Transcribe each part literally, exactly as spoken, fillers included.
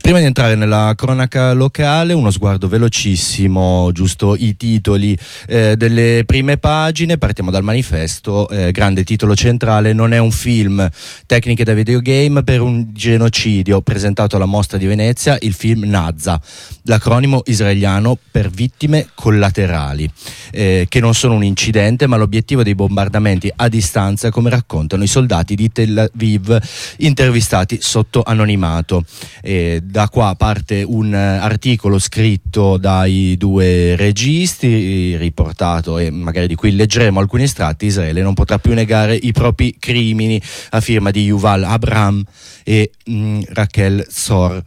Prima di entrare nella cronaca locale, uno sguardo velocissimo, giusto i titoli eh, delle prime pagine. Partiamo dal manifesto, eh, grande titolo centrale: non è un film, tecniche da videogame per un genocidio, presentato alla Mostra di Venezia il film Nazza, l'acronimo israeliano per vittime collaterali, eh, che non sono un incidente ma l'obiettivo dei bombardamenti a distanza, come raccontano i soldati di Tel Aviv intervistati sotto anonimato. Eh, da qua parte un articolo scritto dai due registi, riportato e magari di cui leggeremo alcuni estratti. Israele non potrà più negare i propri crimini, a firma di Yuval Abraham e mh, Rachel Zor.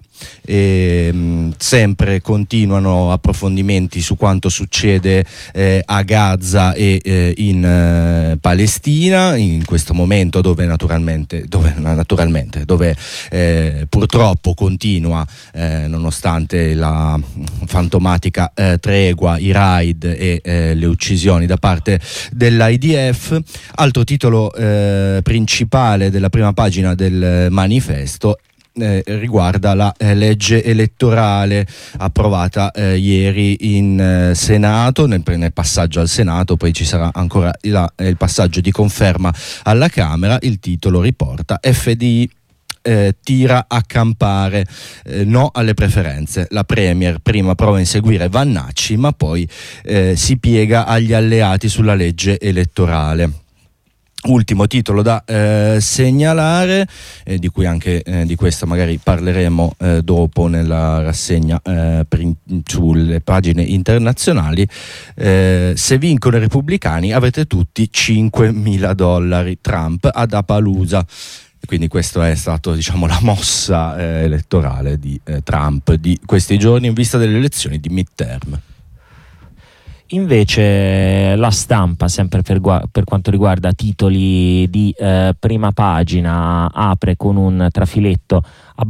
E, mh, sempre continuano approfondimenti su quanto succede eh, a Gaza e eh, in eh, Palestina in questo momento, dove naturalmente dove, naturalmente, dove eh, purtroppo continua eh, nonostante la fantomatica eh, tregua, i raid e eh, le uccisioni da parte dell'I D F. Altro titolo eh, principale della prima pagina del manifesto Eh, riguarda la eh, legge elettorale approvata eh, ieri in eh, Senato, nel, nel passaggio al Senato, poi ci sarà ancora il, il passaggio di conferma alla Camera. Il titolo riporta: F D I Eh, tira a campare, eh, no alle preferenze. La Premier prima prova a inseguire Vannacci, ma poi eh, si piega agli alleati sulla legge elettorale. Ultimo titolo da eh, segnalare, eh, di cui anche eh, di questo magari parleremo eh, dopo nella rassegna eh, prin- sulle pagine internazionali. Eh, se vincono i repubblicani avrete tutti cinquemila dollari, Trump ad Appaloosa. Quindi questa è stata, diciamo, la mossa eh, elettorale di eh, Trump di questi giorni in vista delle elezioni di midterm. Invece la Stampa, sempre per, gua- per quanto riguarda titoli di eh, prima pagina, apre con un trafiletto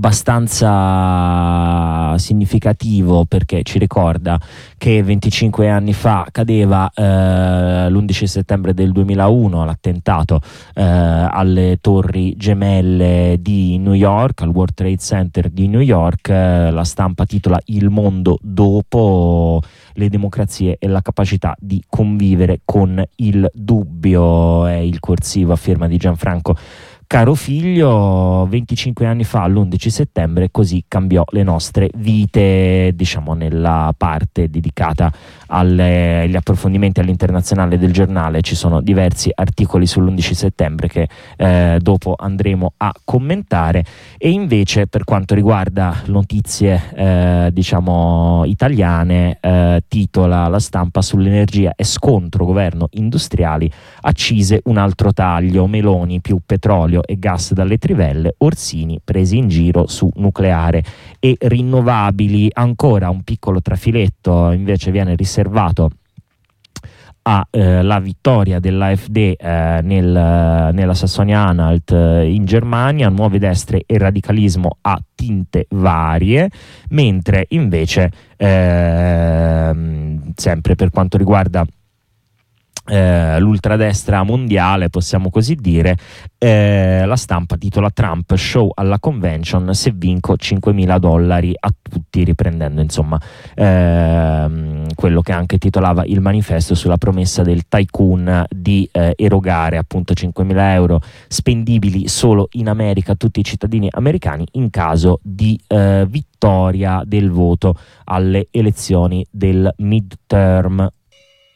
abbastanza significativo, perché ci ricorda che venticinque anni fa cadeva eh, l'undici settembre del duemilauno l'attentato eh, alle Torri Gemelle di New York, al World Trade Center di New York. Eh, la Stampa titola: il mondo dopo, le democrazie e la capacità di convivere con il dubbio. È il corsivo a firma di Gianfranco Carofiglio. Venticinque anni fa, l'undici settembre, così cambiò le nostre vite. Diciamo, nella parte dedicata alle, agli approfondimenti all'internazionale del giornale ci sono diversi articoli sull'undici settembre che eh, dopo andremo a commentare. E invece, per quanto riguarda notizie eh, diciamo italiane, eh, titola la Stampa: sull'energia e scontro governo industriali, accise un altro taglio, Meloni più petrolio e gas dalle trivelle, Orsini presi in giro su nucleare e rinnovabili. Ancora un piccolo trafiletto invece viene riservato a eh, la vittoria dell'A F D eh, nel, nella Sassonia-Anhalt eh, in Germania, nuove destre e radicalismo a tinte varie, mentre invece eh, sempre per quanto riguarda Eh, l'ultradestra mondiale, possiamo così dire, eh, la Stampa titola: Trump show alla convention, se vinco cinquemila dollari a tutti, riprendendo insomma ehm, quello che anche titolava il manifesto sulla promessa del tycoon di eh, erogare appunto cinquemila euro spendibili solo in America a tutti i cittadini americani in caso di eh, vittoria del voto alle elezioni del midterm